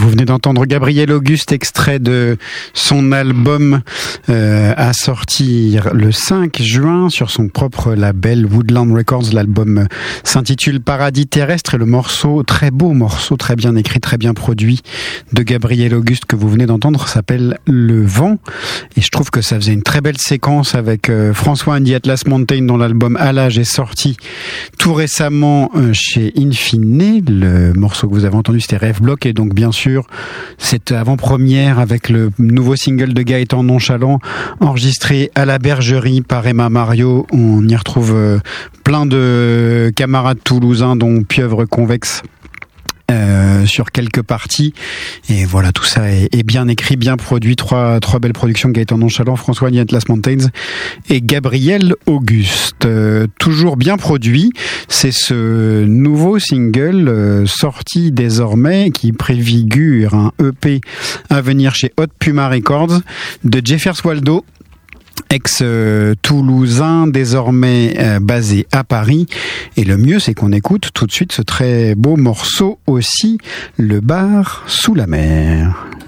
Vous venez d'entendre Gabriel Auguste, extrait de son album à sortir le 5 juin sur son propre label Woodland Records. L'album s'intitule Paradis terrestre et le morceau, très beau morceau, très bien écrit, très bien produit de Gabriel Auguste que vous venez d'entendre s'appelle Le Vent. Et je trouve que ça faisait une très belle séquence avec François and the Atlas Mountain dont l'album Allage est sorti tout récemment chez Infine. Le morceau que vous avez entendu c'était Rêve Bloc et donc bien sûr cette avant-première avec le nouveau single de Gaëtan Nonchalant enregistré à la Bergerie par Emma Mario. On y retrouve plein de camarades toulousains dont Pieuvre Convexe sur quelques parties et voilà, tout ça est bien écrit, bien produit. Trois belles productions, Gaëtan Nonchalant, François and the Atlas Mountains et Gabriel Auguste, toujours bien produit. C'est ce nouveau single sorti désormais qui préfigure un EP à venir chez Hot Puma Records de Jeffers Waldo, ex-toulousain, désormais basé à Paris. Et le mieux, c'est qu'on écoute tout de suite ce très beau morceau aussi, Le bar sous la mer.